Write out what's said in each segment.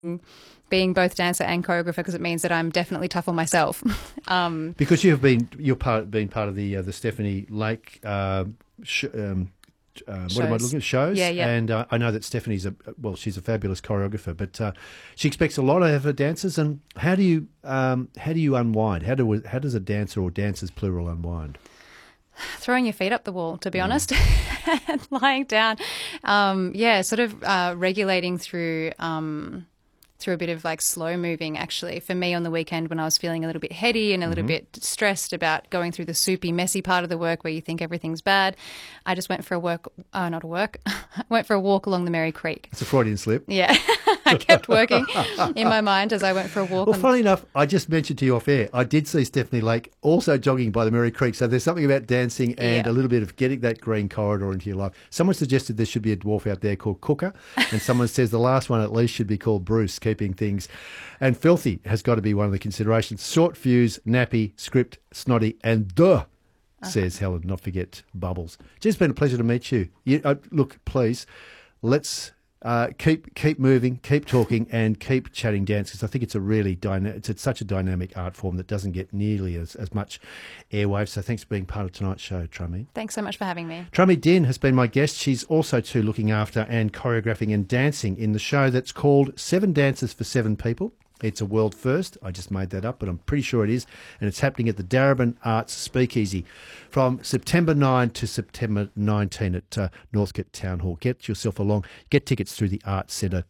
being both dancer and choreographer, because it means that I'm definitely tough on myself. Because been part of the Stephanie Lake what am I looking at? Shows? Yeah. And I know that Stephanie's she's a fabulous choreographer, but she expects a lot of her dancers. And how do you unwind? How does a dancer or dancers plural unwind? Throwing your feet up the wall, to be honest, and lying down. Sort of regulating through a bit of like slow moving, actually. For me on the weekend, when I was feeling a little bit heady and a little bit stressed about going through the soupy, messy part of the work where you think everything's bad, I just went for went for a walk along the Merry Creek. It's a Freudian slip. Yeah. I kept working in my mind as I went for a walk. Well, funny enough, I just mentioned to you off air, I did see Stephanie Lake also jogging by the Merry Creek. So there's something about dancing and a little bit of getting that green corridor into your life. Someone suggested there should be a dwarf out there called Cooker, and someone says the last one at least should be called Bruce, keeping things. And filthy has got to be one of the considerations. Short fuse, nappy, script, snotty, and says Helen, not forget Bubbles. It's been a pleasure to meet you. Look, please, let's keep moving, keep talking, and keep chatting dance, because I think it's a really it's such a dynamic art form that doesn't get nearly as much airwaves. So thanks for being part of tonight's show, Trummy. Thanks so much for having me. Trummy Din has been my guest. She's also looking after and choreographing and dancing in the show that's called Seven Dances for Seven People. It's a world first. I just made that up, but I'm pretty sure it is. And it's happening at the Darebin Arts Speakeasy from September 9 to September 19 at Northcote Town Hall. Get yourself along. Get tickets through the Arts Centre,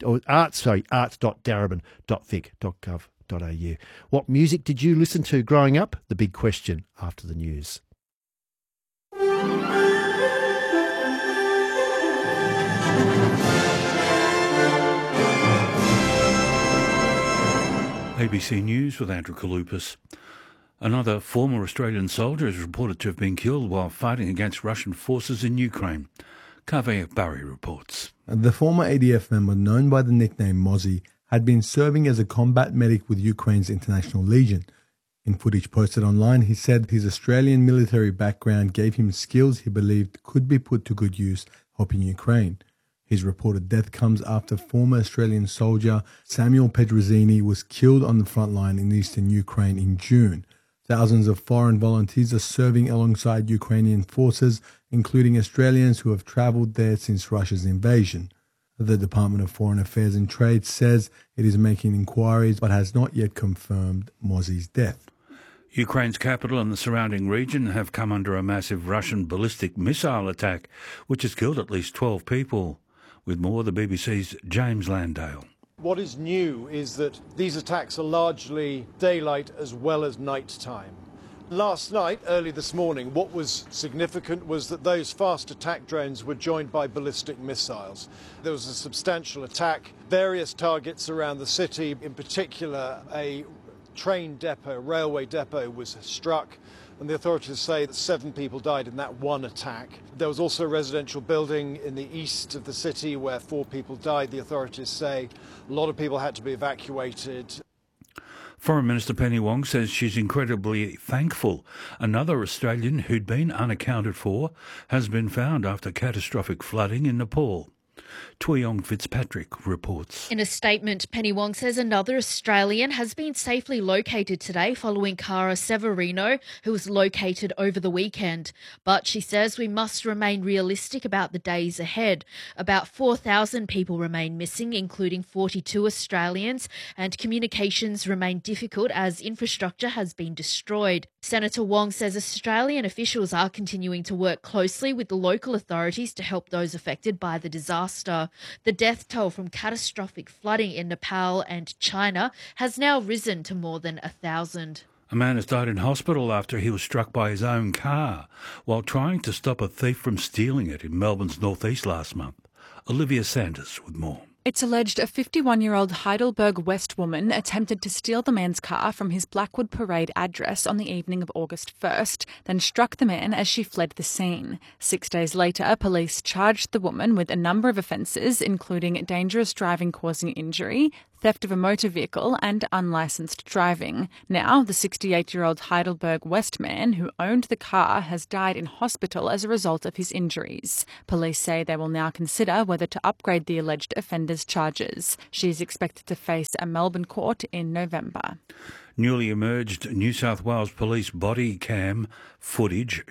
arts.darabin.vic.gov.au. What music did you listen to growing up? The big question after the news. ABC News with Andrew Kalupas. Another former Australian soldier is reported to have been killed while fighting against Russian forces in Ukraine. Kaveh Barry reports. The former ADF member, known by the nickname Mozzie, had been serving as a combat medic with Ukraine's International Legion. In footage posted online, he said his Australian military background gave him skills he believed could be put to good use helping Ukraine. His reported death comes after former Australian soldier Samuel Petrozzini was killed on the front line in eastern Ukraine in June. Thousands of foreign volunteers are serving alongside Ukrainian forces, including Australians who have travelled there since Russia's invasion. The Department of Foreign Affairs and Trade says it is making inquiries but has not yet confirmed Mozzie's death. Ukraine's capital and the surrounding region have come under a massive Russian ballistic missile attack, which has killed at least 12 people. With more, the BBC's James Landale. What is new is that these attacks are largely daylight as well as night time. Last night, early this morning, what was significant was that those fast attack drones were joined by ballistic missiles. There was a substantial attack, various targets around the city, in particular a train depot, railway depot was struck. And the authorities say that 7 people died in that one attack. There was also a residential building in the east of the city where 4 people died. The authorities say a lot of people had to be evacuated. Foreign Minister Penny Wong says she's incredibly thankful another Australian who'd been unaccounted for has been found after catastrophic flooding in Nepal. Tuyong Fitzpatrick reports. In a statement, Penny Wong says another Australian has been safely located today following Cara Severino, who was located over the weekend. But she says we must remain realistic about the days ahead. About 4,000 people remain missing, including 42 Australians, and communications remain difficult as infrastructure has been destroyed. Senator Wong says Australian officials are continuing to work closely with the local authorities to help those affected by the disaster. The death toll from catastrophic flooding in Nepal and China has now risen to more than 1,000. A man has died in hospital after he was struck by his own car while trying to stop a thief from stealing it in Melbourne's northeast last month. Olivia Sanders with more. It's alleged a 51-year-old Heidelberg West woman attempted to steal the man's car from his Blackwood Parade address on the evening of August 1st, then struck the man as she fled the scene. 6 days later, police charged the woman with a number of offences, including dangerous driving causing injury, theft of a motor vehicle and unlicensed driving. Now, the 68-year-old Heidelberg West man who owned the car has died in hospital as a result of his injuries. Police say they will now consider whether to upgrade the alleged offender's charges. She is expected to face a Melbourne court in November. Newly emerged New South Wales Police body cam footage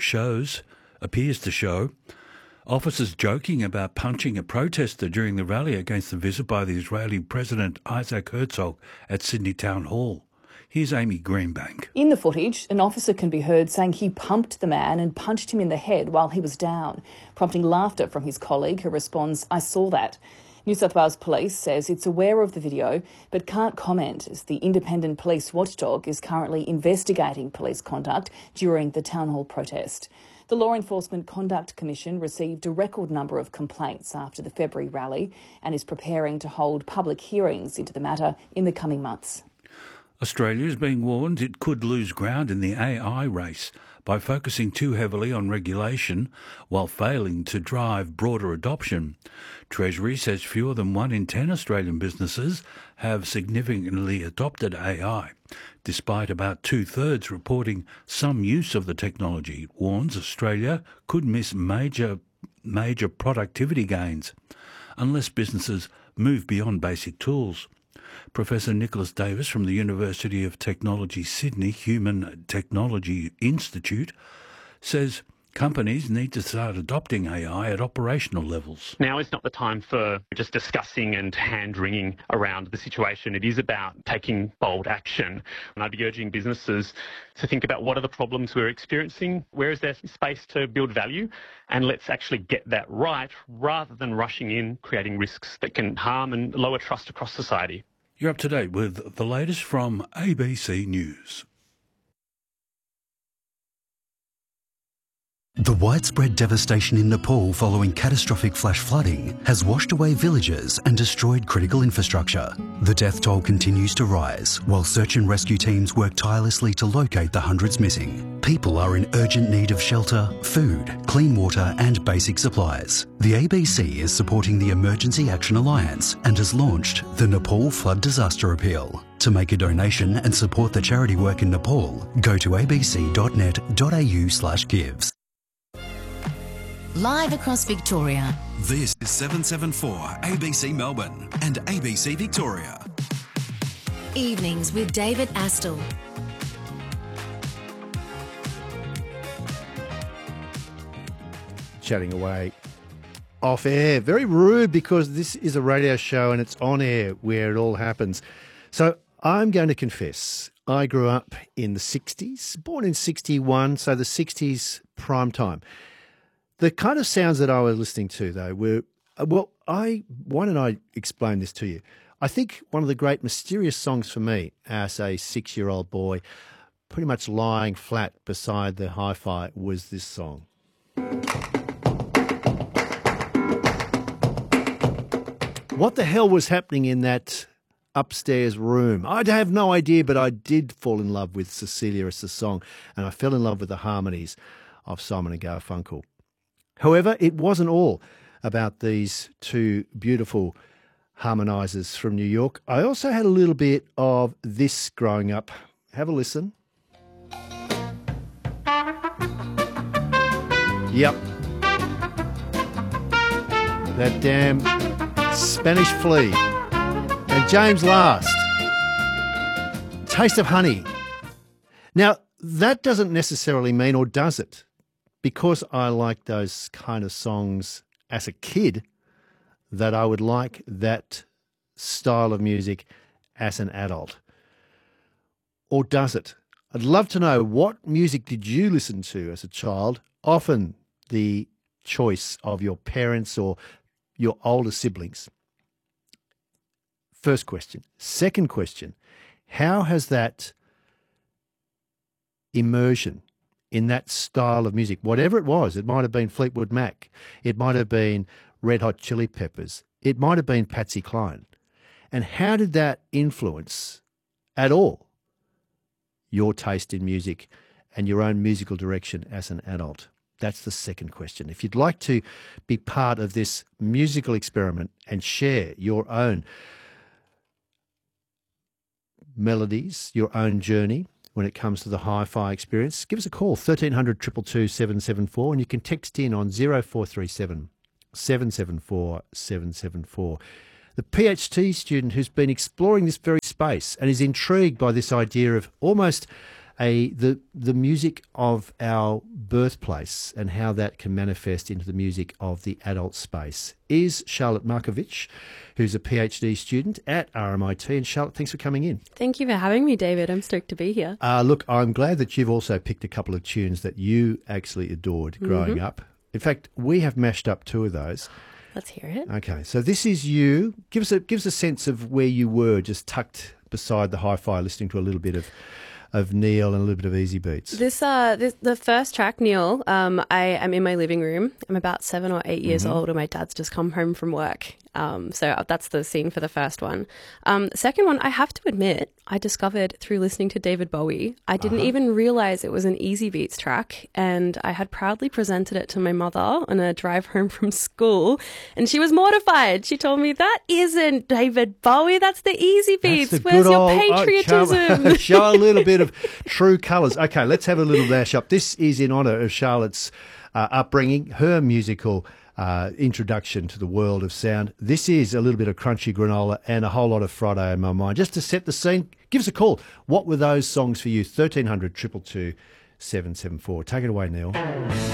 appears to show officers joking about punching a protester during the rally against the visit by the Israeli President Isaac Herzog at Sydney Town Hall. Here's Amy Greenbank. In the footage, an officer can be heard saying he pumped the man and punched him in the head while he was down, prompting laughter from his colleague who responds, "I saw that." New South Wales Police says it's aware of the video but can't comment as the independent police watchdog is currently investigating police conduct during the Town Hall protest. The Law Enforcement Conduct Commission received a record number of complaints after the February rally and is preparing to hold public hearings into the matter in the coming months. Australia is being warned it could lose ground in the AI race by focusing too heavily on regulation while failing to drive broader adoption. Treasury says fewer than 1 in 10 Australian businesses have significantly adopted AI, despite about 2/3 reporting some use of the technology. Warns Australia could miss major productivity gains unless businesses move beyond basic tools. Professor Nicholas Davis from the University of Technology Sydney Human Technology Institute says companies need to start adopting AI at operational levels. Now is not the time for just discussing and hand-wringing around the situation. It is about taking bold action. And I'd be urging businesses to think about what are the problems we're experiencing, where is there space to build value, and let's actually get that right rather than rushing in, creating risks that can harm and lower trust across society. You're up to date with the latest from ABC News. The widespread devastation in Nepal following catastrophic flash flooding has washed away villages and destroyed critical infrastructure. The death toll continues to rise, while search and rescue teams work tirelessly to locate the hundreds missing. People are in urgent need of shelter, food, clean water and basic supplies. The ABC is supporting the Emergency Action Alliance and has launched the Nepal Flood Disaster Appeal. To make a donation and support the charity work in Nepal, go to abc.net.au/gives. Live across Victoria. This is 774 ABC Melbourne and ABC Victoria. Evenings with David Astle. Chatting away off air. Very rude because this is a radio show and it's on air where it all happens. So I'm going to confess, I grew up in the 60s, born in 61, so the 60s prime time. The kind of sounds that I was listening to, though, were, why don't I explain this to you? I think one of the great mysterious songs for me as a 6-year-old boy, pretty much lying flat beside the hi-fi, was this song. What the hell was happening in that upstairs room? I have no idea, but I did fall in love with Cecilia as the song, and I fell in love with the harmonies of Simon and Garfunkel. However, it wasn't all about these two beautiful harmonisers from New York. I also had a little bit of this growing up. Have a listen. Yep. That damn Spanish Flea. And James Last. Taste of Honey. Now, that doesn't necessarily mean, or does it? Because I liked those kind of songs as a kid, that I would like that style of music as an adult. Or does it? I'd love to know, what music did you listen to as a child? Often the choice of your parents or your older siblings. First question. Second question, how has that immersion in that style of music, whatever it was, it might have been Fleetwood Mac, it might have been Red Hot Chili Peppers, it might have been Patsy Cline, and how did that influence at all your taste in music and your own musical direction as an adult? That's the second question. If you'd like to be part of this musical experiment and share your own melodies, your own journey when it comes to the hi-fi experience, give us a call, 1300 222 774, and you can text in on 0437 774 774. The PhD student who's been exploring this very space and is intrigued by this idea of almost the music of our birthplace and how that can manifest into the music of the adult space is Charlotte Markovich, who's a PhD student at RMIT. And Charlotte, thanks for coming in. Thank you for having me, David. I'm stoked to be here. Look, I'm glad that you've also picked a couple of tunes that you actually adored growing up. In fact, we have mashed up two of those. Let's hear it. Okay, so this is you. Give us a sense of where you were, just tucked beside the hi-fi, listening to a little bit of Neil and a little bit of Easy Beats. The first track, Neil, I am in my living room. I'm about 7 or 8 years old, and my dad's just come home from work. So that's the scene for the first one. The second one, I have to admit, I discovered through listening to David Bowie. I didn't even realize it was an Easy Beats track, and I had proudly presented it to my mother on a drive home from school, and she was mortified. She told me, that isn't David Bowie, that's the Easy Beats. Where's your patriotism? Show a little bit of true colours. Okay, let's have a little mashup. This is in honour of Charlotte's upbringing, her musical introduction to the world of sound. This is a little bit of Crunchy Granola and a whole lot of Friday in my mind. Just to set the scene, give us a call. What were those songs for you? 1300 222 774. Take it away, Neil.